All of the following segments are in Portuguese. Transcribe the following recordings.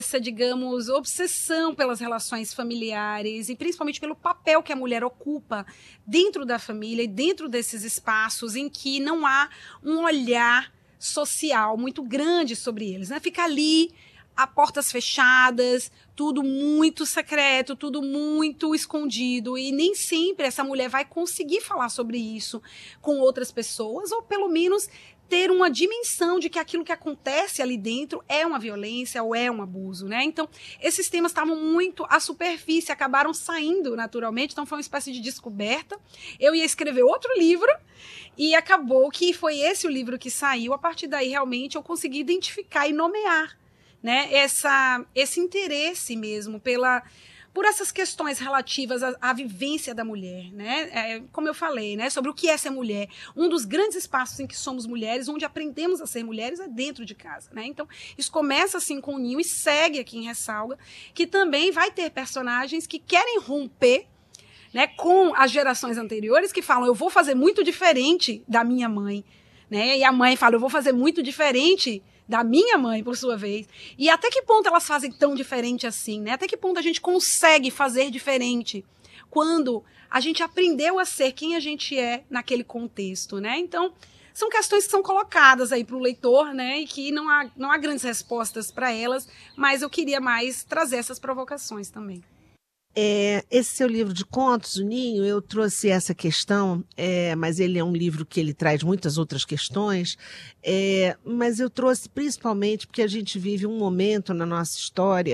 essa, digamos, obsessão pelas relações familiares e principalmente pelo papel que a mulher ocupa dentro da família e dentro desses espaços em que não há um olhar social muito grande sobre eles, né? Fica ali a portas fechadas, tudo muito secreto, tudo muito escondido, e nem sempre essa mulher vai conseguir falar sobre isso com outras pessoas, ou pelo menos ter uma dimensão de que aquilo que acontece ali dentro é uma violência ou é um abuso, né? Então, esses temas estavam muito à superfície, acabaram saindo naturalmente, então foi uma espécie de descoberta. Eu ia escrever outro livro e acabou que foi esse o livro que saiu. A partir daí, realmente, eu consegui identificar e nomear, né, esse interesse mesmo por essas questões relativas à vivência da mulher, né? Como eu falei, né, sobre o que é ser mulher. Um dos grandes espaços em que somos mulheres, onde aprendemos a ser mulheres, é dentro de casa, né? Então, isso começa assim com o Ninho e segue aqui em Ressalga, que também vai ter personagens que querem romper, né, com as gerações anteriores, que falam, eu vou fazer muito diferente da minha mãe, né? E a mãe fala, eu vou fazer muito diferente da minha mãe, por sua vez. E até que ponto elas fazem tão diferente assim, né? Até que ponto a gente consegue fazer diferente quando a gente aprendeu a ser quem a gente é naquele contexto, né? Então, são questões que são colocadas aí para o leitor, né? E que não há grandes respostas para elas, mas eu queria mais trazer essas provocações também. Esse seu livro de contos, O Ninho, eu trouxe essa questão, mas ele é um livro que ele traz muitas outras questões, mas eu trouxe principalmente porque a gente vive um momento na nossa história,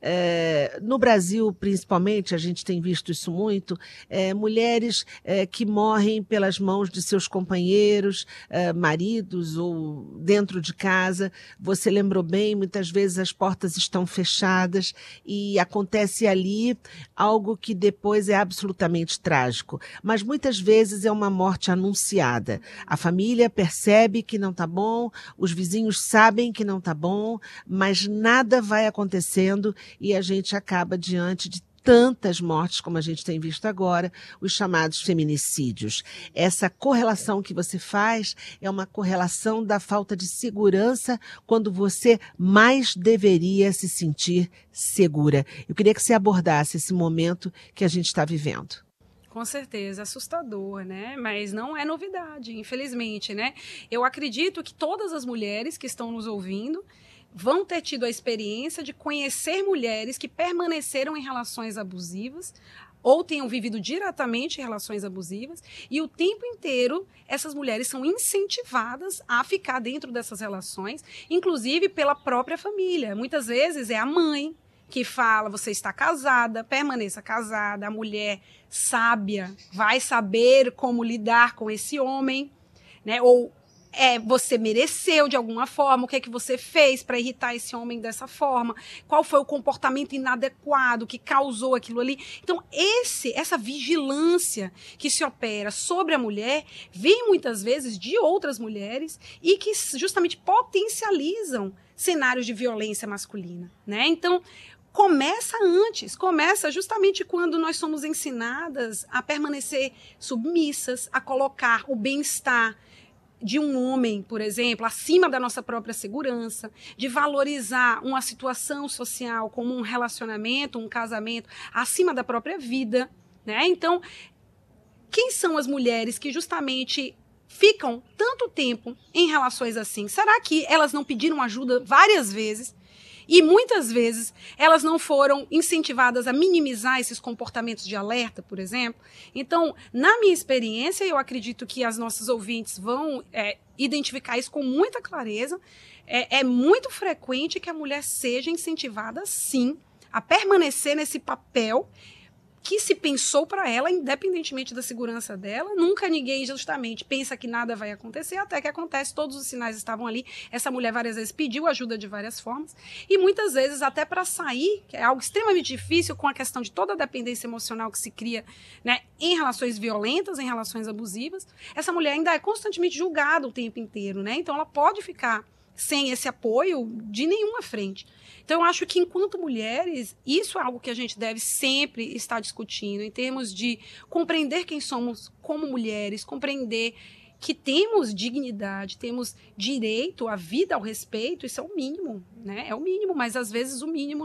no Brasil principalmente, a gente tem visto isso muito, mulheres que morrem pelas mãos de seus companheiros, maridos ou dentro de casa. Você lembrou bem, muitas vezes as portas estão fechadas e acontece ali algo que depois é absolutamente trágico, mas muitas vezes é uma morte anunciada. A família percebe que não está bom, os vizinhos sabem que não está bom, mas nada vai acontecendo e a gente acaba diante de tantas mortes, como a gente tem visto agora, os chamados feminicídios. Essa correlação que você faz é uma correlação da falta de segurança quando você mais deveria se sentir segura. Eu queria que você abordasse esse momento que a gente está vivendo. Com certeza, assustador, né? Mas não é novidade, infelizmente, né? Eu acredito que todas as mulheres que estão nos ouvindo vão ter tido a experiência de conhecer mulheres que permaneceram em relações abusivas ou tenham vivido diretamente relações abusivas, e o tempo inteiro essas mulheres são incentivadas a ficar dentro dessas relações, inclusive pela própria família. Muitas vezes é a mãe que fala, você está casada, permaneça casada, a mulher sábia vai saber como lidar com esse homem, né? Ou você mereceu de alguma forma, o que é que você fez para irritar esse homem dessa forma, qual foi o comportamento inadequado que causou aquilo ali. Então, essa vigilância que se opera sobre a mulher vem muitas vezes de outras mulheres e que justamente potencializam cenários de violência masculina, né? Então, começa justamente quando nós somos ensinadas a permanecer submissas, a colocar o bem-estar de um homem, por exemplo, acima da nossa própria segurança, de valorizar uma situação social como um relacionamento, um casamento, acima da própria vida, né? Então, quem são as mulheres que justamente ficam tanto tempo em relações assim? Será que elas não pediram ajuda várias vezes? E muitas vezes elas não foram incentivadas a minimizar esses comportamentos de alerta, por exemplo. Então, na minha experiência, eu acredito que as nossas ouvintes vão identificar isso com muita clareza. É muito frequente que a mulher seja incentivada, sim, a permanecer nesse papel que se pensou para ela, independentemente da segurança dela. Nunca ninguém justamente pensa que nada vai acontecer, até que acontece, todos os sinais estavam ali. Essa mulher várias vezes pediu ajuda de várias formas, e muitas vezes até para sair, que é algo extremamente difícil com a questão de toda a dependência emocional que se cria, né, em relações violentas, em relações abusivas, essa mulher ainda é constantemente julgada o tempo inteiro, né? Então ela pode ficar sem esse apoio de nenhuma frente. Então, eu acho que, enquanto mulheres, isso é algo que a gente deve sempre estar discutindo, em termos de compreender quem somos como mulheres, compreender que temos dignidade, temos direito à vida, ao respeito, isso é o mínimo, né? É o mínimo, mas às vezes o mínimo